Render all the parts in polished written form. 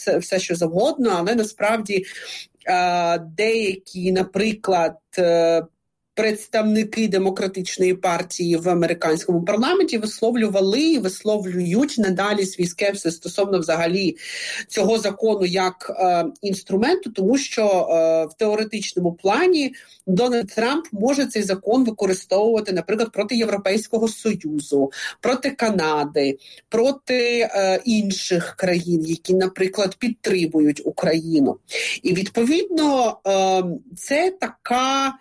все що завгодно, але насправді деякі, наприклад, представники демократичної партії в американському парламенті висловлювали і висловлюють надалі свій скепсис стосовно взагалі цього закону як інструменту, тому що в теоретичному плані Дональд Трамп може цей закон використовувати, наприклад, проти Європейського Союзу, проти Канади, проти інших країн, які, наприклад, підтримують Україну. І, відповідно, це така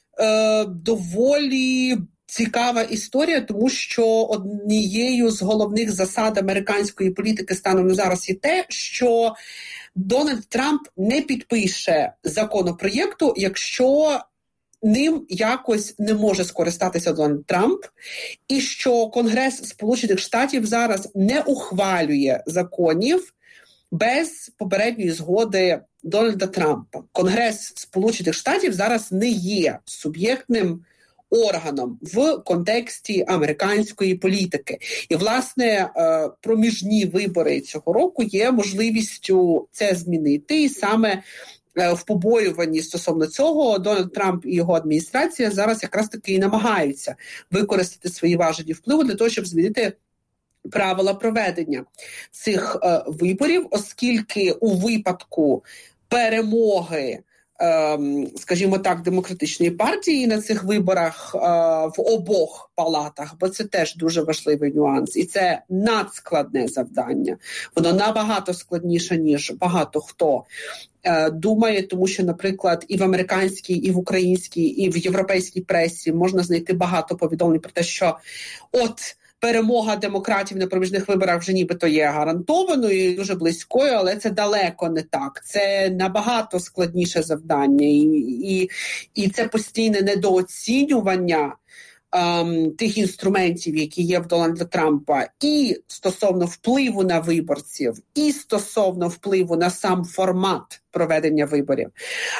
доволі цікава історія, тому що однією з головних засад американської політики станом на зараз є те, що Дональд Трамп не підпише законопроєкту, якщо ним якось не може скористатися Дональд Трамп, і що Конгрес Сполучених Штатів зараз не ухвалює законів без попередньої згоди Дональда Трампа. Конгрес Сполучених Штатів зараз не є суб'єктним органом в контексті американської політики. І, власне, проміжні вибори цього року є можливістю це змінити. І саме в побоюванні стосовно цього Дональд Трамп і його адміністрація зараз якраз таки і намагаються використати свої важелі впливу для того, щоб змінити правила проведення цих виборів, оскільки у випадку перемоги, скажімо так, демократичної партії на цих виборах в обох палатах, бо це теж дуже важливий нюанс, і це надскладне завдання. Воно набагато складніше, ніж багато хто думає, тому що, наприклад, і в американській, і в українській, і в європейській пресі можна знайти багато повідомлень про те, що перемога демократів на проміжних виборах вже нібито є гарантованою і дуже близькою, але це далеко не так. Це набагато складніше завдання. І це постійне недооцінювання тих інструментів, які є в Дональда Трампа, і стосовно впливу на виборців, і стосовно впливу на сам формат проведення виборів.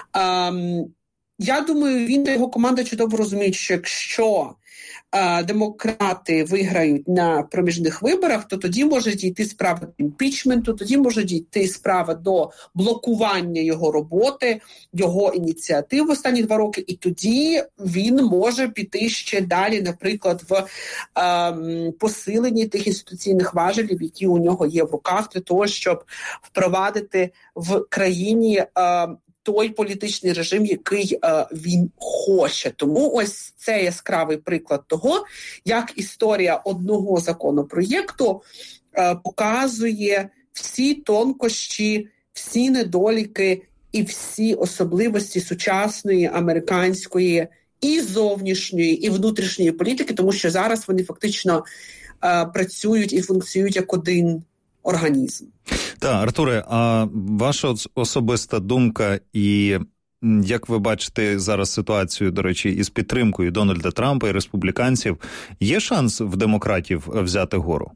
Я думаю, він та його команда чудово розуміють, що якщо демократи виграють на проміжних виборах, то тоді може дійти справа до імпічменту, тоді може дійти справа до блокування його роботи, його ініціатив в останні 2 роки, і тоді він може піти ще далі, наприклад, в посиленні тих інституційних важелів, які у нього є в руках, для того, щоб впровадити в країні той політичний режим, який він хоче. Тому ось це яскравий приклад того, як історія одного законопроєкту показує всі тонкощі, всі недоліки і всі особливості сучасної американської і зовнішньої, і внутрішньої політики, тому що зараз вони фактично працюють і функціонують як один організм. Так, Артуре, а ваша особиста думка і як ви бачите зараз ситуацію, до речі, із підтримкою Дональда Трампа і республіканців, є шанс в демократів взяти гору?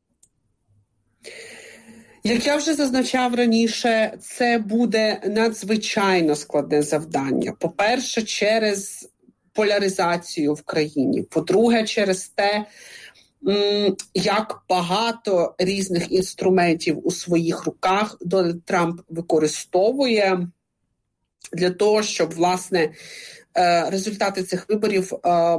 Як я вже зазначав раніше, це буде надзвичайно складне завдання. По-перше, через поляризацію в країні. По-друге, через те, як багато різних інструментів у своїх руках Дональд Трамп використовує для того, щоб, власне, результати цих виборів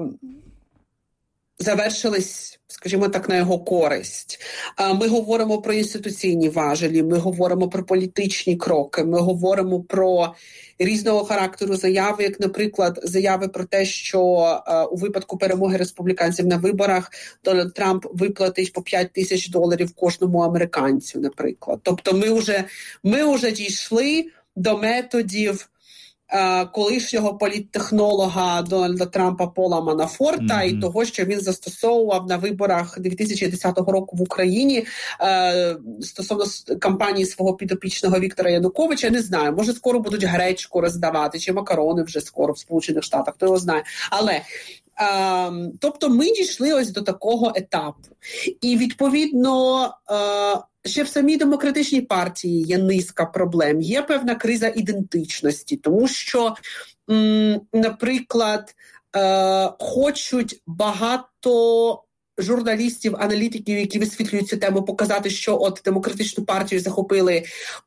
завершились, скажімо так, на його користь. Ми говоримо про інституційні важелі, ми говоримо про політичні кроки, ми говоримо про різного характеру заяви, як, наприклад, заяви про те, що у випадку перемоги республіканців на виборах Дональд Трамп виплатить по $5,000 кожному американцю, наприклад. Тобто ми вже дійшли до методів колишнього політтехнолога Дональда Трампа Пола Манафорта і того, що він застосовував на виборах 2010 року в Україні стосовно кампанії свого підопічного Віктора Януковича. Не знаю, може скоро будуть гречку роздавати, чи макарони вже скоро в Сполучених Штатах, хто його знає. Але тобто ми дійшли ось до такого етапу. І відповідно ще в самій демократичній партії є низка проблем. Є певна криза ідентичності, тому що, наприклад, хочуть багато журналістів, аналітиків, які висвітлюють цю тему, показати, що от демократичну партію захопили